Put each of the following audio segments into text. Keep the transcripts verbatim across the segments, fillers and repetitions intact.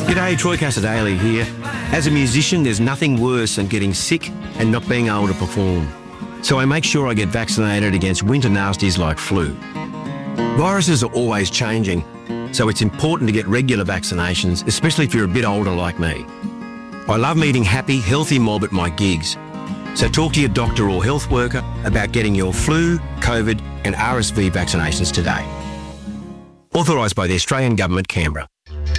G'day, Troy Casadale here. As a musician, there's nothing worse than getting sick and not being able to perform. So I make sure I get vaccinated against winter nasties like flu. Viruses are always changing, so it's important to get regular vaccinations, especially if you're a bit older like me. I love meeting happy, healthy mob at my gigs. So talk to your doctor or health worker about getting your flu, COVID and R S V vaccinations today. Authorised by the Australian Government, Canberra.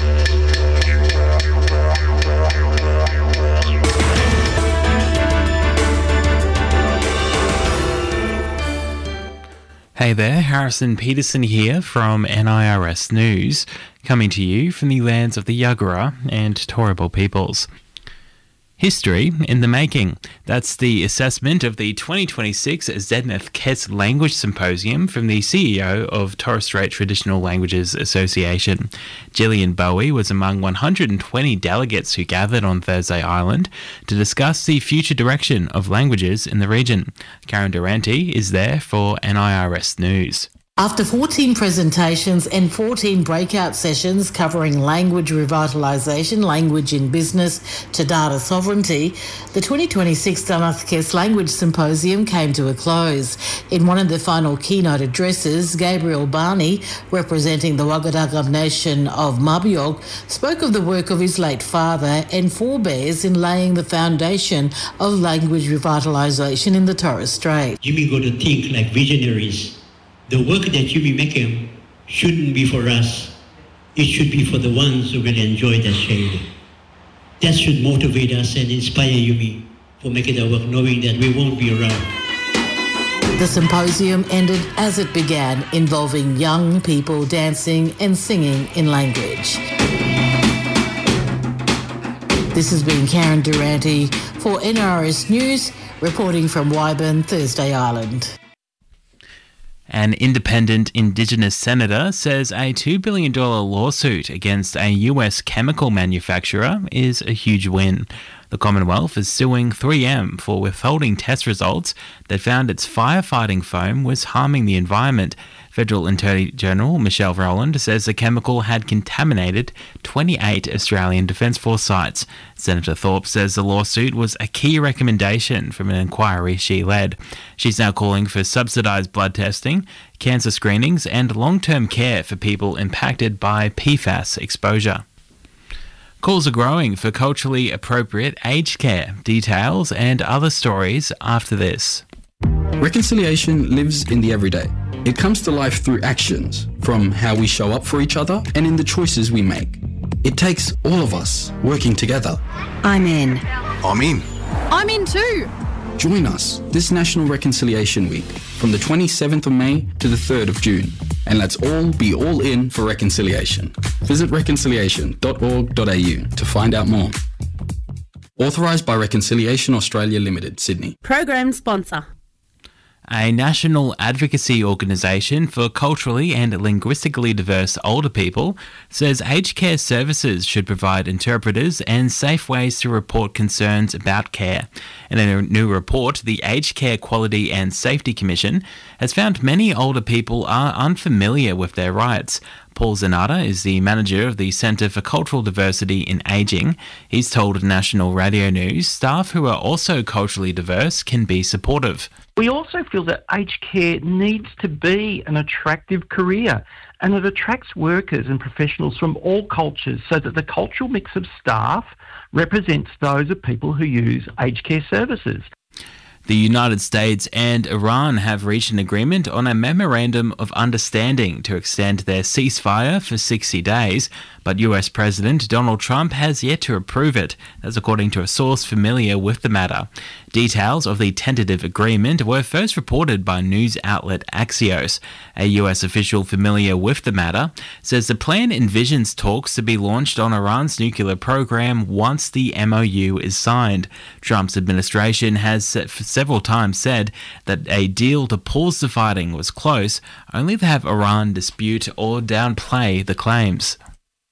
Hey there, Harrison Peterson here from N I R S News, coming to you from the lands of the Yagara and Turrbal peoples. History in the making. That's the assessment of the twenty twenty-six Zedmeth Kes Language Symposium from the C E O of Torres Strait Traditional Languages Association. Gillian Bowie was among one hundred twenty delegates who gathered on Thursday Island to discuss the future direction of languages in the region. Karen Durante is there for N I R S News. After fourteen presentations and fourteen breakout sessions covering language revitalisation, language in business to data sovereignty, the twenty twenty-six Zedmeth Kes Language Symposium came to a close. In one of the final keynote addresses, Gabriel Barney, representing the Wagadagab Nation of Mabiog, spoke of the work of his late father and forebears in laying the foundation of language revitalisation in the Torres Strait. You be got to think like visionaries. The work that you be making shouldn't be for us. It should be for the ones who will enjoy that shade. That should motivate us and inspire you for making our work, knowing that we won't be around. The symposium ended as it began, involving young people dancing and singing in language. This has been Karen Durante for N R S News, reporting from Wyburn, Thursday Island. An independent Indigenous senator says a two billion dollars lawsuit against a U S chemical manufacturer is a huge win. The Commonwealth is suing three M for withholding test results that found its firefighting foam was harming the environment. Federal Attorney General Michelle Rowland says the chemical had contaminated twenty-eight Australian Defence Force sites. Senator Thorpe says the lawsuit was a key recommendation from an inquiry she led. She's now calling for subsidised blood testing, cancer screenings and long-term care for people impacted by P FAS exposure. Calls are growing for culturally appropriate aged care. Details and other stories after this. Reconciliation lives in the everyday. It comes to life through actions, from how we show up for each other and in the choices we make. It takes all of us working together. I'm in. I'm in. I'm in too. Join us this National Reconciliation Week from the twenty-seventh of May to the third of June. And let's all be all in for reconciliation. Visit reconciliation dot org dot a u to find out more. Authorised by Reconciliation Australia Limited, Sydney. Program sponsor. A national advocacy organisation for culturally and linguistically diverse older people says aged care services should provide interpreters and safe ways to report concerns about care. In a new report, the Aged Care Quality and Safety Commission has found many older people are unfamiliar with their rights. Paul Zanata is the manager of the Centre for Cultural Diversity in Ageing. He's told National Radio News staff who are also culturally diverse can be supportive. We also feel that aged care needs to be an attractive career, and it attracts workers and professionals from all cultures so that the cultural mix of staff represents those of people who use aged care services. The United States and Iran have reached an agreement on a memorandum of understanding to extend their ceasefire for sixty days, but U S President Donald Trump has yet to approve it, that's according to a source familiar with the matter. Details of the tentative agreement were first reported by news outlet Axios. A U S official familiar with the matter says the plan envisions talks to be launched on Iran's nuclear program once the M O U is signed. Trump's administration has several times said that a deal to pause the fighting was close, only to have Iran dispute or downplay the claims.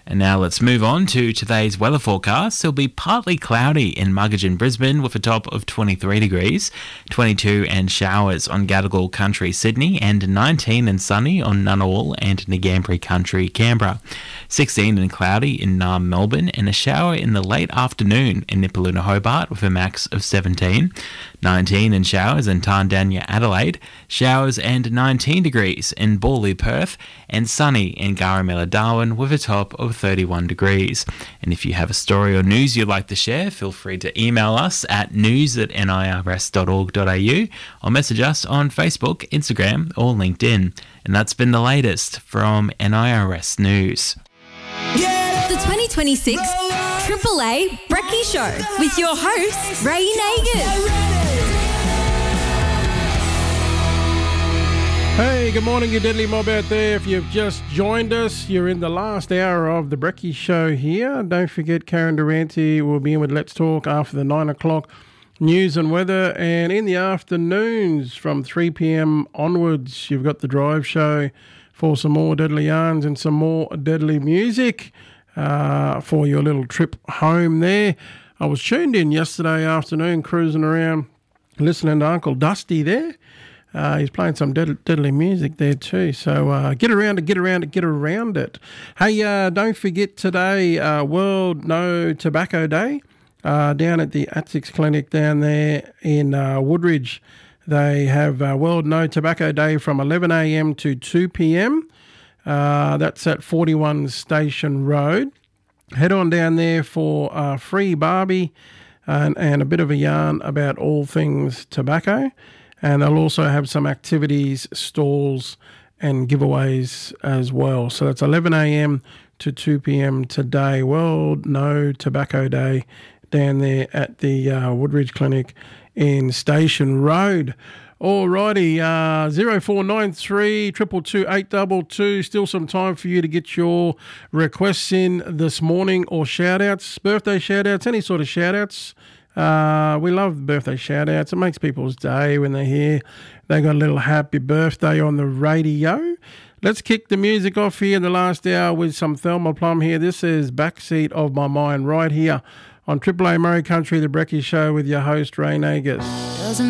And now let's move on to today's weather forecast. It'll be partly cloudy in Muggeridge and Brisbane with a top of twenty-three degrees, twenty-two and showers on Gadigal Country, Sydney, and nineteen and sunny on Ngunnawal and Ngambri Country, Canberra. sixteen and cloudy in Naarm, Melbourne, and a shower in the late afternoon in Nipaluna, Hobart with a max of seventeen. nineteen and showers in Tandanya, Adelaide, showers and nineteen degrees in Bawley, Perth, and sunny in Garamela, Darwin with a top of thirty-one degrees. And if you have a story or news you'd like to share, feel free to email us at news at nirs dot org dot a u or message us on Facebook, Instagram or LinkedIn. And that's been the latest from N I R S News. The twenty twenty-six Triple A Brekkie Show with your host, Ray Nagers. Hey, good morning, you deadly mob out there. If you've just joined us, you're in the last hour of the Brekkie Show here. Don't forget, Karen Durante will be in with Let's Talk after the nine o'clock news and weather. And in the afternoons from three p.m. onwards, you've got the Drive Show for some more deadly yarns and some more deadly music uh, for your little trip home there. I was tuned in yesterday afternoon, cruising around, listening to Uncle Dusty there. Uh, he's playing some dead, deadly music there too. So uh, get around it, get around it, get around it. Hey, uh, don't forget today, uh, World No Tobacco Day, uh, down at the Atsix Clinic down there in uh, Woodridge. They have uh, World No Tobacco Day from eleven a.m. to two p.m. Uh, that's at forty-one Station Road. Head on down there for uh, free barbie and, and a bit of a yarn about all things tobacco. And they'll also have some activities, stalls and giveaways as well. So that's eleven a.m. to two p.m. today. World No Tobacco Day down there at the uh, Woodridge Clinic in Station Road. Alrighty, uh, zero four nine three, two two two, eight two two. Still some time for you to get your requests in this morning or shout-outs, birthday shout-outs, any sort of shout-outs. Uh, we love birthday shout-outs. It makes people's day when they hear they got a little happy birthday on the radio. Let's kick the music off here in the last hour with some Thelma Plum here. This is Backseat of My Mind right here on Triple A Murray Country, the Brekkie Show with your host, Ray Nagers.